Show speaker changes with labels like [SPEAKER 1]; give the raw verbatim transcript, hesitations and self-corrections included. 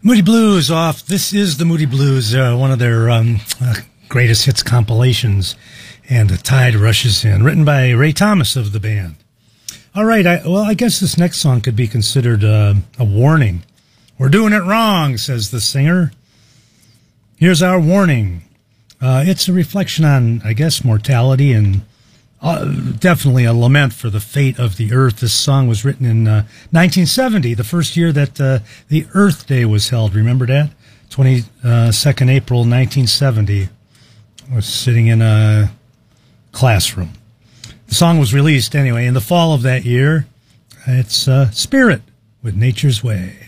[SPEAKER 1] Moody Blues off. This is the Moody Blues, uh, one of their um, uh, greatest hits compilations. And The Tide Rushes In, written by Ray Thomas of the band. All right, I, well, I guess this next song could be considered uh, a warning. We're doing it wrong, says the singer. Here's our warning. Uh, it's a reflection on, I guess, mortality and uh, definitely a lament for the fate of the Earth. This song was written in uh, nineteen seventy, the first year that uh, the Earth Day was held. Remember that? twenty-second April nineteen seventy. I was sitting in a classroom. The song was released anyway in the fall of that year. It's uh, Spirit with Nature's Way.